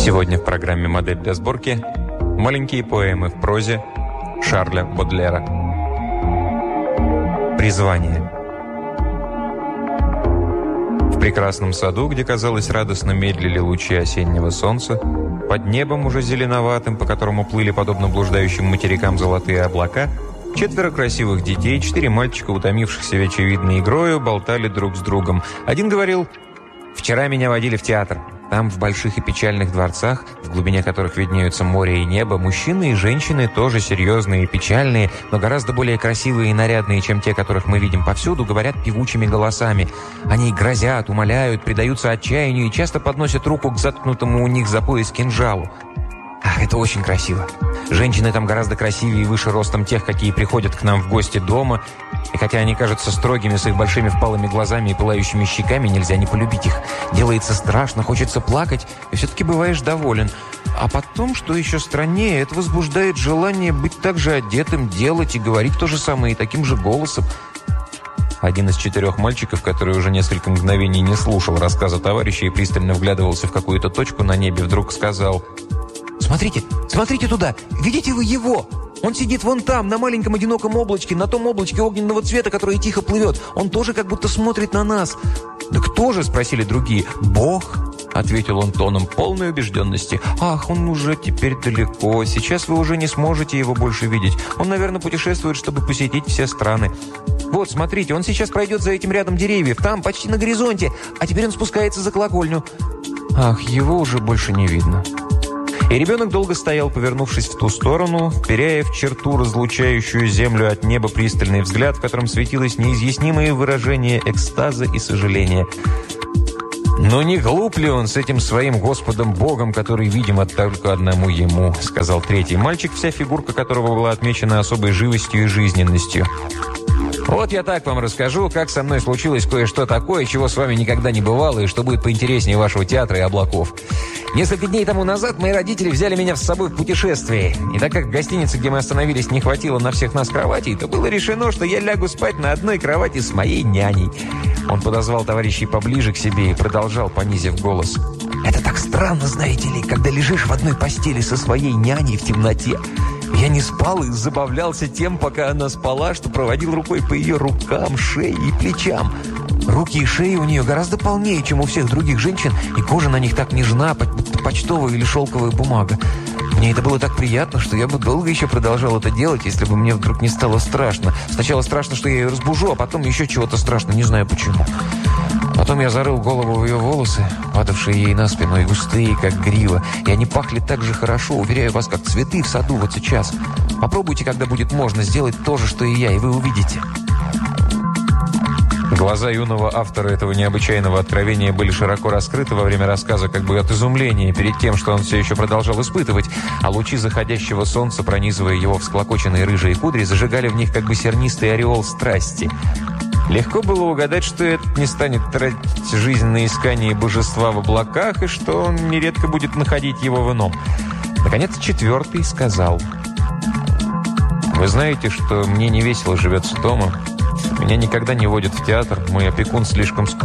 Сегодня в программе «Модель для сборки» маленькие поэмы в прозе Шарля Бодлера. Призвание. В прекрасном саду, где, казалось, радостно медлили лучи осеннего солнца, под небом уже зеленоватым, по которому плыли, подобно блуждающим материкам, золотые облака, 4 красивых детей, 4 мальчика, утомившихся очевидной игрою, болтали друг с другом. Один говорил: «Вчера меня водили в театр. Там, в больших и печальных дворцах, в глубине которых виднеются море и небо, мужчины и женщины, тоже серьезные и печальные, но гораздо более красивые и нарядные, чем те, которых мы видим повсюду, говорят певучими голосами. Они грозят, умоляют, предаются отчаянию и часто подносят руку к заткнутому у них за пояс кинжалу. Ах, это очень красиво. Женщины там гораздо красивее и выше ростом тех, какие приходят к нам в гости дома. И хотя они кажутся строгими с их большими впалыми глазами и пылающими щеками, нельзя не полюбить их. Делается страшно, хочется плакать, и все-таки бываешь доволен. А потом, что еще страннее, это возбуждает желание быть так же одетым, делать и говорить то же самое и таким же голосом». Один из 4 мальчиков, который уже несколько мгновений не слушал рассказа товарища и пристально вглядывался в какую-то точку на небе, вдруг сказал: «Смотрите, смотрите туда! Видите вы его? Он сидит вон там, на маленьком одиноком облачке, на том облачке огненного цвета, которое тихо плывет. Он тоже как будто смотрит на нас». «Да кто же?» – спросили другие. «Бог», – ответил он тоном полной убежденности. «Ах, он уже теперь далеко. Сейчас вы уже не сможете его больше видеть. Он, наверное, путешествует, чтобы посетить все страны. Вот, смотрите, он сейчас пройдет за этим рядом деревьев, там, почти на горизонте, а теперь он спускается за колокольню. Ах, его уже больше не видно». И ребенок долго стоял, повернувшись в ту сторону, вперяя в черту, разлучающую землю от неба, пристальный взгляд, в котором светилось неизъяснимое выражение экстаза и сожаления. «Но не глуп ли он с этим своим Господом Богом, который, видимо, только одному ему?» — сказал 3-й мальчик, вся фигурка которого была отмечена особой живостью и жизненностью. «Вот я так вам расскажу, как со мной случилось кое-что такое, чего с вами никогда не бывало, и что будет поинтереснее вашего театра и облаков. Несколько дней тому назад мои родители взяли меня с собой в путешествие, и так как в гостинице, где мы остановились, не хватило на всех нас кроватей, то было решено, что я лягу спать на одной кровати с моей няней». Он подозвал товарищей поближе к себе и продолжал, понизив голос: «Это так странно, знаете ли, когда лежишь в одной постели со своей няней в темноте. Я не спал и забавлялся тем, пока она спала, что проводил рукой по ее рукам, шее и плечам. Руки и шеи у нее гораздо полнее, чем у всех других женщин, и кожа на них так нежна, будто почтовая или шелковая бумага. Мне это было так приятно, что я бы долго еще продолжал это делать, если бы мне вдруг не стало страшно. Сначала страшно, что я ее разбужу, а потом еще чего-то страшно, не знаю почему. Потом я зарыл голову в ее волосы, падавшие ей на спину, и густые, как грива. И они пахли так же хорошо, уверяю вас, как цветы в саду вот сейчас. Попробуйте, когда будет можно, сделать то же, что и я, и вы увидите». Глаза юного автора этого необычайного откровения были широко раскрыты во время рассказа, как бы от изумления перед тем, что он все еще продолжал испытывать, а лучи заходящего солнца, пронизывая его всклокоченные рыжие кудри, зажигали в них как бы сернистый ореол страсти. Легко было угадать, что этот не станет тратить жизнь на искание божества в облаках, и что он нередко будет находить его в ином. Наконец, 4-й сказал: «Вы знаете, что мне не весело живется дома. Меня никогда не водят в театр, мой опекун слишком скучный.